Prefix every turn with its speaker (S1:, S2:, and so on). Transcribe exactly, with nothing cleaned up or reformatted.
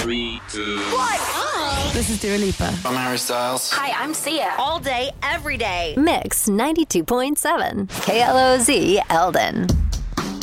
S1: Three, two,
S2: What? Oh.
S3: This is Dua Lipa.
S4: I'm Harry Styles.
S2: Hi, I'm Sia.
S5: All day, every day.
S6: Mix ninety-two point seven. K L O Z Eldon.